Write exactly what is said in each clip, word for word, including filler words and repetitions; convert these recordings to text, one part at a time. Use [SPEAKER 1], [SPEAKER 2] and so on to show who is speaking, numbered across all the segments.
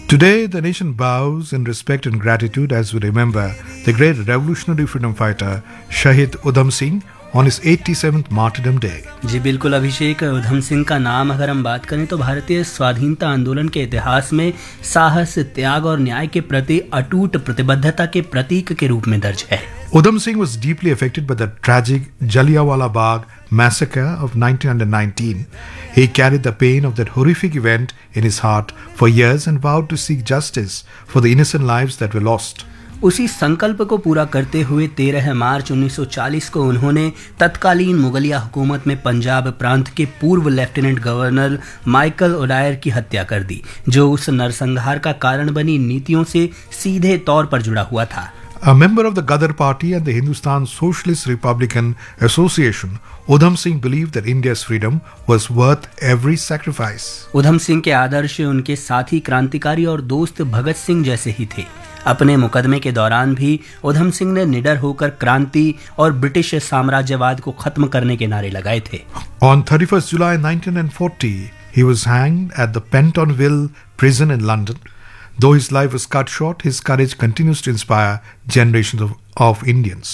[SPEAKER 1] Today, the nation bows in respect and gratitude as we remember the great revolutionary freedom fighter Shahid Udham Singh on his eighty-seventh martyrdom day.
[SPEAKER 2] जी बिल्कुल अभिषेक, उधम सिंह का नाम अगर हम बात करें तो भारतीय स्वाधीनता आंदोलन के इतिहास में साहस, त्याग और न्याय के प्रति अटूट प्रतिबद्धता के प्रतीक के रूप में दर्ज है।
[SPEAKER 1] Udham Singh was deeply affected by the tragic Jallianwala Bagh massacre of nineteen nineteen. He carried the pain of that horrific event in his heart for years and vowed to seek justice for the innocent lives that were lost.
[SPEAKER 2] उसी संकल्प को पूरा करते हुए तेरह मार्च उन्नीस सौ चालीस को उन्होंने तत्कालीन मुगलिया हुकूमत में पंजाब प्रांत के पूर्व लेफ्टिनेंट गवर्नर माइकल ओडायर की हत्या कर दी, जो उस नरसंहार का कारण बनी नीतियों से सीधे तौर पर जुड़ा हुआ था।
[SPEAKER 1] A member of the Ghadar Party and the Hindustan Socialist Republican Association, Udham Singh believed that India's freedom was worth every sacrifice.
[SPEAKER 2] Udham Singh के आदर्श उनके साथी क्रांतिकारी और दोस्त भगत सिंह जैसे ही थे। अपने मुकदमे के दौरान भी उधम सिंह ने निडर होकर क्रांति और ब्रिटिश साम्राज्यवाद को खत्म करने के नारे लगाए थे।
[SPEAKER 1] On thirty-first July nineteen forty, he was hanged at the Pentonville prison in London. Though his life was cut short, his courage continues to inspire generations of, of Indians.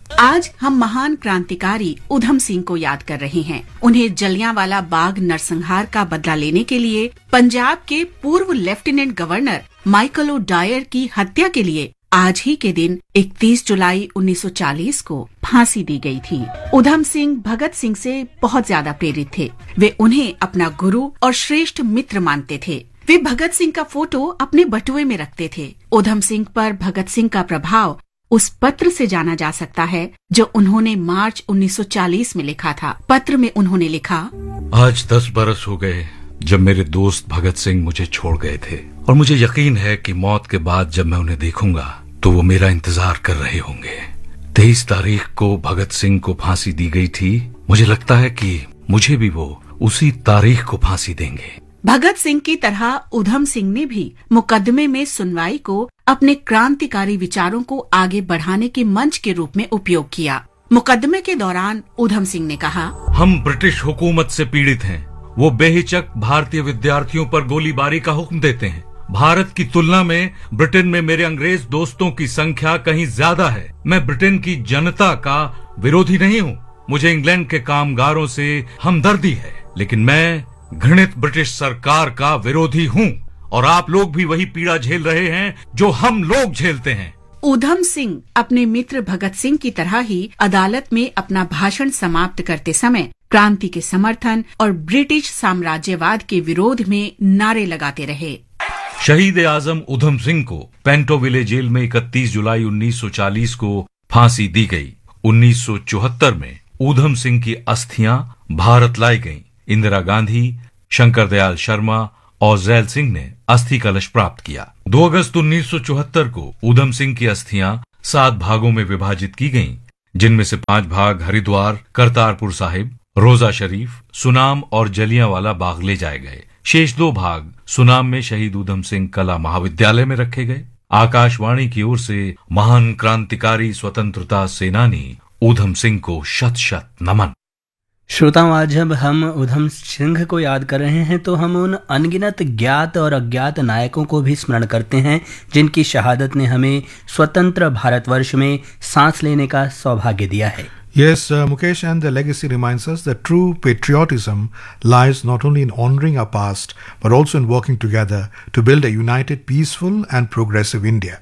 [SPEAKER 3] आज हम महान क्रांतिकारी उधम सिंह को याद कर रहे हैं। उन्हें जलियांवाला बाग नरसंहार का बदला लेने के लिए पंजाब के पूर्व लेफ्टिनेंट गवर्नर माइकल ओडायर की हत्या के लिए आज ही के दिन इकतीस जुलाई उन्नीस सौ चालीस को फांसी दी गई थी। उधम सिंह भगत सिंह से बहुत ज्यादा प्रेरित थे। वे उन्हें अपना गुरु और श्रेष्ठ मित्र मानते थे। वे भगत सिंह का फोटो अपने बटुए में रखते थे। उधम सिंह पर भगत सिंह का प्रभाव उस पत्र से जाना जा सकता है जो उन्होंने मार्च उन्नीस सौ चालीस में लिखा था। पत्र में उन्होंने लिखा,
[SPEAKER 4] आज दस बरस हो गए जब मेरे दोस्त भगत सिंह मुझे छोड़ गए थे और मुझे यकीन है कि मौत के बाद जब मैं उन्हें देखूंगा तो वो मेरा इंतजार कर रहे होंगे। तेईस तारीख को भगत सिंह को फांसी दी गई थी। मुझे लगता है कि मुझे भी वो उसी तारीख को फांसी देंगे।
[SPEAKER 3] भगत सिंह की तरह उधम सिंह ने भी मुकदमे में सुनवाई को अपने क्रांतिकारी विचारों को आगे बढ़ाने के मंच के रूप में उपयोग किया। मुकदमे के दौरान उधम सिंह ने कहा,
[SPEAKER 4] हम ब्रिटिश हुकूमत से पीड़ित हैं। वो बेहिचक भारतीय विद्यार्थियों पर गोलीबारी का हुक्म देते हैं। भारत की तुलना में ब्रिटेन में मेरे अंग्रेज दोस्तों की संख्या कहीं ज्यादा है। मैं ब्रिटेन की जनता का विरोधी नहीं हूँ। मुझे इंग्लैंड के कामगारों से हमदर्दी है, लेकिन मैं घृणित ब्रिटिश सरकार का विरोधी हूँ और आप लोग भी वही पीड़ा झेल रहे हैं जो हम लोग झेलते हैं।
[SPEAKER 3] उधम सिंह अपने मित्र भगत सिंह की तरह ही अदालत में अपना भाषण समाप्त करते समय क्रांति के समर्थन और ब्रिटिश साम्राज्यवाद के विरोध में नारे लगाते रहे।
[SPEAKER 4] शहीद आजम उधम सिंह को पेंटोविले जेल में इकतीस जुलाई उन्नीस सौ चालीस को फांसी दी गई। उन्नीस सौ चौहत्तर में उधम सिंह की अस्थियां भारत लाई गईं। इंदिरा गांधी, शंकर दयाल शर्मा और जैल सिंह ने अस्थि कलश प्राप्त किया। दो अगस्त उन्नीस सौ चौहत्तर को उधम सिंह की अस्थियां सात भागों में विभाजित की गईं, जिनमें से पांच भाग हरिद्वार, करतारपुर साहिब, रोजा शरीफ, सुनाम और जलियांवाला बाग ले जाए गए। शेष दो भाग सुनाम में शहीद उधम सिंह कला महाविद्यालय में रखे गए। आकाशवाणी की ओर से महान क्रांतिकारी स्वतंत्रता सेनानी उधम सिंह को शत शत नमन।
[SPEAKER 2] श्रोताओं, आज जब हम उधम सिंह को याद कर रहे हैं तो हम उन अनगिनत ज्ञात और अज्ञात नायकों को भी स्मरण करते हैं जिनकी शहादत ने हमें स्वतंत्र भारतवर्ष में सांस लेने का सौभाग्य दिया है।
[SPEAKER 1] Yes, uh, Mukesh, and the legacy reminds us that true patriotism lies not only in honoring our past, but also in working together to build a united, peaceful and progressive India.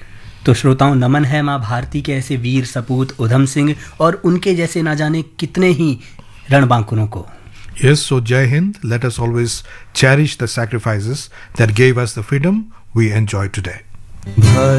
[SPEAKER 2] तो श्रोताओं, नमन है माँ भारती के ऐसे वीर सपूत उधम सिंह और उनके जैसे ना जाने कितने ही रणबांकुरों को।
[SPEAKER 1] Yes, so Jai Hind, let us always cherish the sacrifices that gave us the freedom we enjoy today.